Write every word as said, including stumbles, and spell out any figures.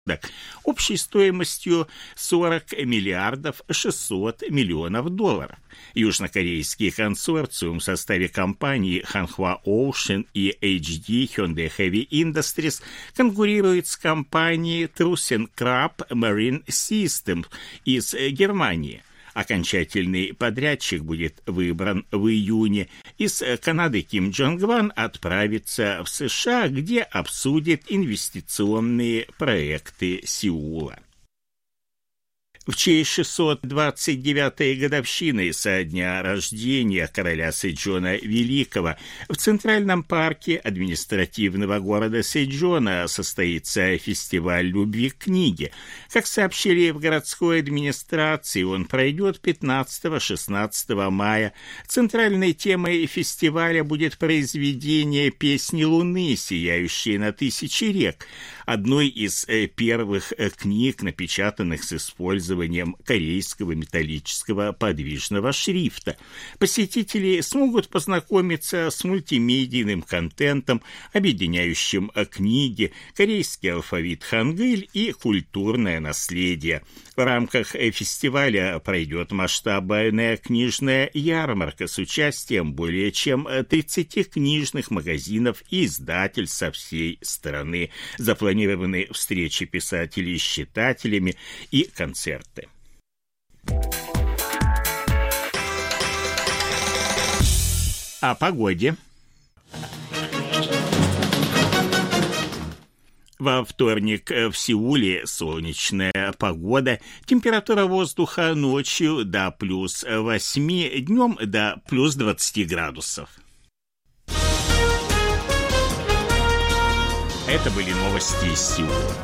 общей стоимостью сорок миллиардов шестьсот миллионов долларов. Южнокорейский консорциум в составе компаний Hanwha Ocean и эйч ди Hyundai Heavy Industries конкурирует с компанией ThyssenKrupp Marine Systems из Германии. Окончательный подрядчик будет выбран в июне. Из Канады Ким Чжонг Ван отправится в США, где обсудит инвестиционные проекты Сеула. В честь шестьсот двадцать девятой годовщины со дня рождения короля Сэджона Великого в Центральном парке административного города Сэджона состоится фестиваль любви к книге. Как сообщили в городской администрации, он пройдет пятнадцатого-шестнадцатого мая. Центральной темой фестиваля будет произведение «Песни Луны, сияющие на тысячи рек», одной из первых книг, напечатанных с использованием корейского металлического подвижного шрифта. Посетители смогут познакомиться с мультимедийным контентом, объединяющим книги, корейский алфавит хангыль и культурное наследие. В рамках фестиваля пройдет масштабная книжная ярмарка с участием более чем тридцати книжных магазинов и издательств со всей страны. Запланированы встречи писателей с читателями и концерты. О погоде. Во вторник в Сеуле солнечная погода, температура воздуха ночью до плюс восьми, днем до плюс двадцати градусов. Это были новости из Сеула.